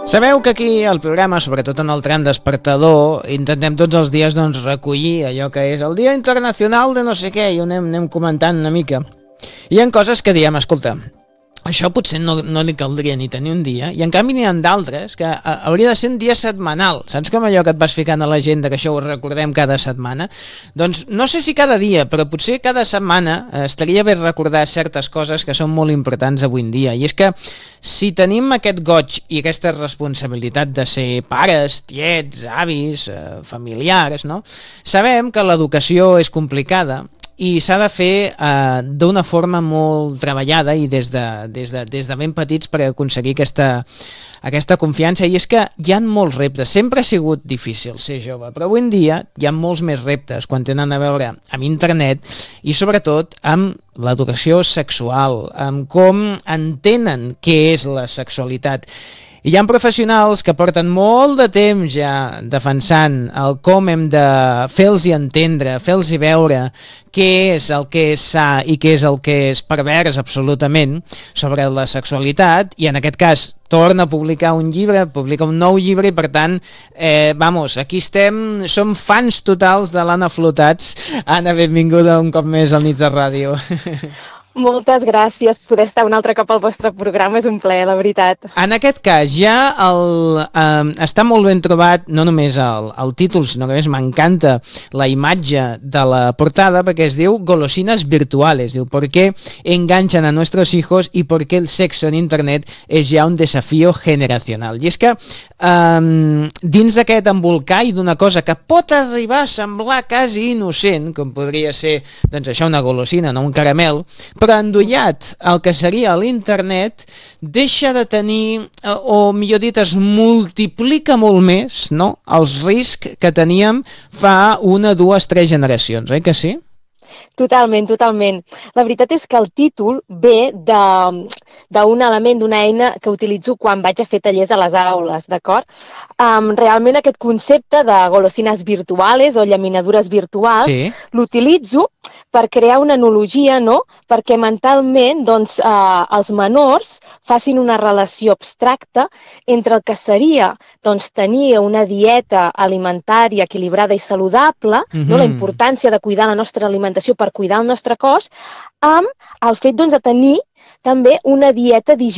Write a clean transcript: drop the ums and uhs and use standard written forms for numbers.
Sabeu que aquí al programa, sobretot en el tram despertador, intentem tots els dies recollir allò que és el Dia Internacional de no sé què i ho anem comentant una mica. Hi ha coses que diem, escolta, això potser no li caldria ni tenir un dia, i en canvi n'hi ha d'altres que hauria de ser un dia setmanal. Saps com allò que et vas ficant a l'agenda, que això ho recordem cada setmana? Doncs no sé si cada dia, però potser cada setmana estaria bé recordar certes coses que són molt importants avui en dia. I és que si tenim aquest goig i aquesta responsabilitat de ser pares, tiets, avis, familiars, no? Sabem que l'educació és complicada, i s'ha de fer d'una forma molt treballada i des de ben petits per aconseguir aquesta confiança. I és que hi ha molts reptes, sempre ha sigut difícil ser jove, però avui en dia hi ha molts més reptes quan tenen a veure amb internet i sobretot amb l'educació sexual, amb com entenen què és la sexualitat. I hi ha professionals que porten molt de temps ja defensant el com hem de fer-los entendre, fer-los veure què és el que és sa i què és el que és pervers absolutament sobre la sexualitat, i en aquest cas torna a publicar un llibre, publica un nou llibre, i per tant, aquí estem, som fans totals de l'Anna Flotats. Anna, benvinguda un cop més al Nits de Ràdio. Moltes gràcies. Poder estar un altre cop al vostre programa és un plaer, la veritat. En aquest cas, ja està molt ben trobat, no només el títol, sinó que a més m'encanta la imatge de la portada, perquè es diu Golosinas virtuales. Diu, ¿por qué enganchan a nuestros hijos y por qué el sexo en internet es ja un desafío generacional? I és que dins d'aquest embolcall d'una cosa que pot arribar a semblar quasi innocent, com podria ser, doncs això, una golosina, no un caramel, però endollat el que seria l'internet, deixa de tenir, o millor dit, es multiplica molt més, no?, els riscs que teníem fa 1, 2, 3 generacions, oi que sí? Totalment, totalment. La veritat és que el títol ve d'un element, d'una eina que utilitzo quan vaig a fer tallers a les aules, d'acord? Realment aquest concepte de golosines virtuals o llaminadures virtuals, sí, l'utilitzo per crear una analogia, no?, perquè mentalment doncs, els menors facin una relació abstracta entre el que seria doncs, tenir una dieta alimentària equilibrada i saludable, no?, la importància de cuidar la nostra alimentació per cuidar el nostre cos, amb el fet doncs, de tenir també una dieta digital